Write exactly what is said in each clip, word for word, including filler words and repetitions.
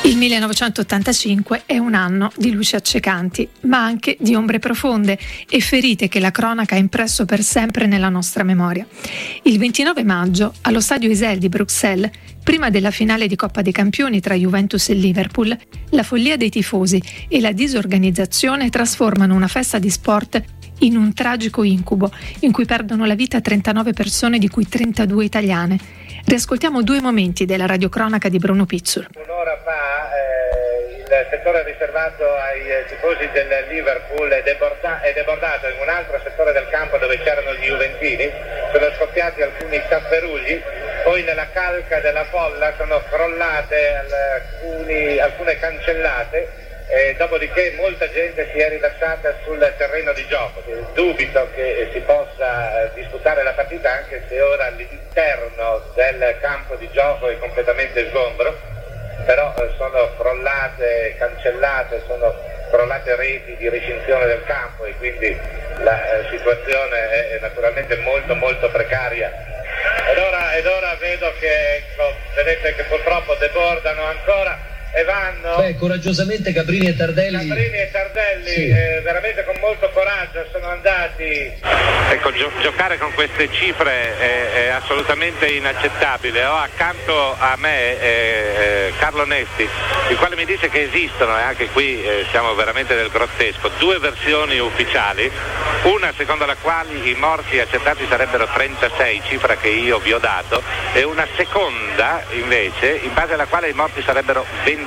Il millenovecentottantacinque è un anno di luci accecanti, ma anche di ombre profonde e ferite che la cronaca ha impresso per sempre nella nostra memoria. Il ventinove maggio, allo stadio Heysel di Bruxelles, prima della finale di Coppa dei Campioni tra Juventus e Liverpool, la follia dei tifosi e la disorganizzazione trasformano una festa di sport in un tragico incubo, in cui perdono la vita trentanove persone, di cui trentadue italiane. Riascoltiamo due momenti della radiocronaca di Bruno Pizzul. Un'ora fa eh, il settore riservato ai eh, tifosi del Liverpool è, deborda- è debordato in un altro settore del campo dove c'erano gli juventini, sono scoppiati alcuni tapperugi, poi nella calca della folla sono crollate alcuni, alcune cancellate. Eh, dopodiché molta gente si è rilassata sul terreno di gioco. Dubito che si possa eh, disputare la partita, anche se ora l'interno del campo di gioco è completamente sgombro, però eh, sono crollate, cancellate, sono crollate reti di recinzione del campo e quindi la eh, situazione è, è naturalmente molto molto precaria. Ed ora, ed ora vedo che, ecco, vedete che purtroppo debordano ancora e vanno. Beh, coraggiosamente Cabrini e Tardelli. Cabrini e Tardelli, sì. eh, veramente con molto coraggio sono andati. Ecco, gio- giocare con queste cifre è, è assolutamente inaccettabile. Ho accanto a me eh, Carlo Nesti, il quale mi dice che esistono, e anche qui eh, siamo veramente nel grottesco, due versioni ufficiali, una secondo la quale i morti accertati sarebbero trentasei, cifra che io vi ho dato, e una seconda invece in base alla quale i morti sarebbero ventiquattro.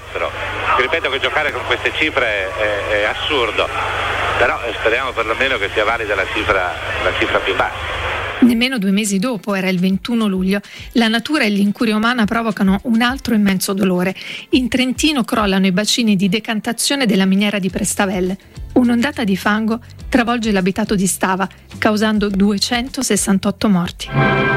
Ti ripeto che giocare con queste cifre è, è assurdo, però speriamo perlomeno che sia valida la cifra, la cifra più bassa. Nemmeno due mesi dopo, era il ventuno luglio, la natura e l'incuria umana provocano un altro immenso dolore. In Trentino crollano i bacini di decantazione della miniera di Prestavelle. Un'ondata di fango travolge l'abitato di Stava, causando duecentosessantotto morti.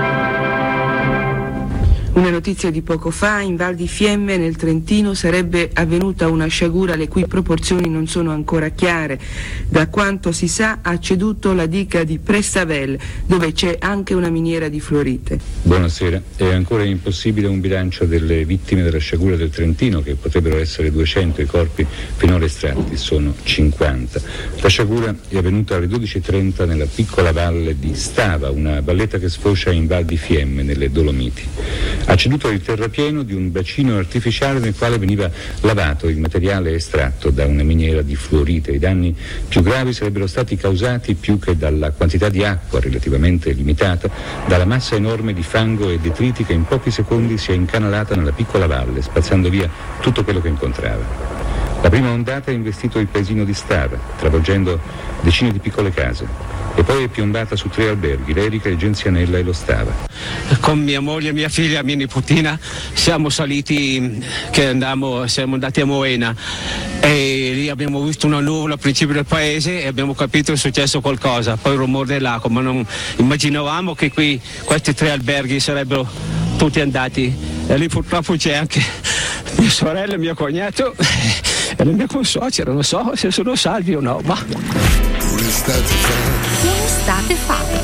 Una notizia di poco fa: in Val di Fiemme, nel Trentino, sarebbe avvenuta una sciagura le cui proporzioni non sono ancora chiare. Da quanto si sa, ha ceduto la diga di Prestavelle, dove c'è anche una miniera di fluorite. Buonasera. È ancora impossibile un bilancio delle vittime della sciagura del Trentino, che potrebbero essere duecento, i corpi finora estratti sono cinquanta. La sciagura è avvenuta alle dodici e trenta nella piccola valle di Stava, una valletta che sfocia in Val di Fiemme, nelle Dolomiti. Ha ceduto il terrapieno di un bacino artificiale nel quale veniva lavato il materiale estratto da una miniera di fluorite. I danni più gravi sarebbero stati causati, più che dalla quantità di acqua relativamente limitata, dalla massa enorme di fango e detriti che in pochi secondi si è incanalata nella piccola valle, spazzando via tutto quello che incontrava. La prima ondata ha investito il paesino di Stava, travolgendo decine di piccole case, e poi è piombata su tre alberghi, l'Erica, il Genzianella e lo Stava. Con mia moglie, mia figlia, mia nipotina siamo saliti, che andammo, siamo andati a Moena, e lì abbiamo visto una nuvola al principio del paese e abbiamo capito che è successo qualcosa, poi il rumore dell'acqua, ma non immaginavamo che qui questi tre alberghi sarebbero tutti andati, e lì purtroppo c'è anche mia sorella e mio cognato e la mia consuocera, non so se sono salvi o no, ma un'estate fa. Un'estate fa.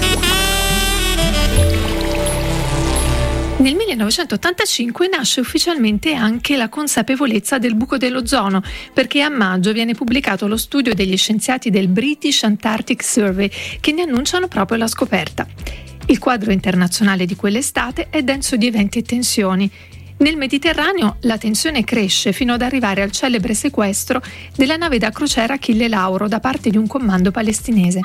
Nel millenovecentottantacinque nasce ufficialmente anche la consapevolezza del buco dell'ozono, perché a maggio viene pubblicato lo studio degli scienziati del British Antarctic Survey che ne annunciano proprio la scoperta. Il quadro internazionale di quell'estate è denso di eventi e tensioni. Nel Mediterraneo la tensione cresce fino ad arrivare al celebre sequestro della nave da crociera Achille Lauro da parte di un comando palestinese.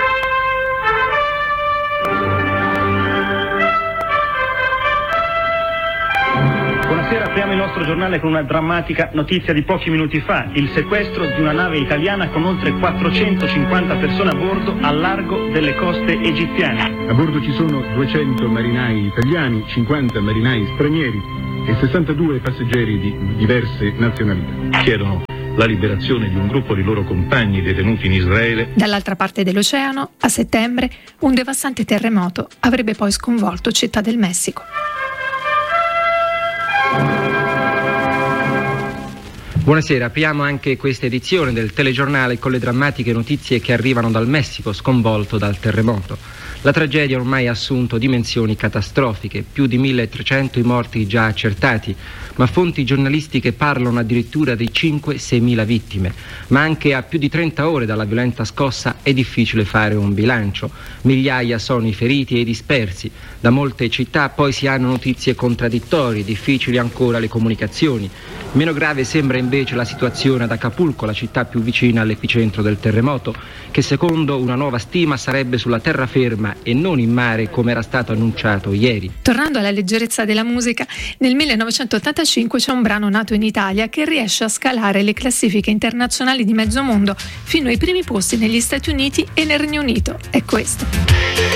Buonasera, apriamo il nostro giornale con una drammatica notizia di pochi minuti fa: il sequestro di una nave italiana con oltre quattrocentocinquanta persone a bordo al largo delle coste egiziane. A bordo ci sono duecento marinai italiani, cinquanta marinai stranieri e sessantadue passeggeri di diverse nazionalità. Chiedono la liberazione di un gruppo di loro compagni detenuti in Israele. Dall'altra parte dell'oceano, a settembre, un devastante terremoto avrebbe poi sconvolto Città del Messico. Buonasera, apriamo anche questa edizione del telegiornale con le drammatiche notizie che arrivano dal Messico sconvolto dal terremoto. La tragedia ormai ha assunto dimensioni catastrofiche, più di milletrecento i morti già accertati, ma fonti giornalistiche parlano addirittura di cinque sei mila vittime. Ma anche a più di trenta ore dalla violenta scossa è difficile fare un bilancio. Migliaia sono i feriti e i dispersi. Da molte città poi si hanno notizie contraddittorie, difficili ancora le comunicazioni. Meno grave sembra invece la situazione ad Acapulco, la città più vicina all'epicentro del terremoto, che secondo una nuova stima sarebbe sulla terraferma e non in mare come era stato annunciato ieri. Tornando alla leggerezza della musica, nel millenovecentottantacinque c'è un brano nato in Italia che riesce a scalare le classifiche internazionali di mezzo mondo fino ai primi posti negli Stati Uniti e nel Regno Unito. È questo.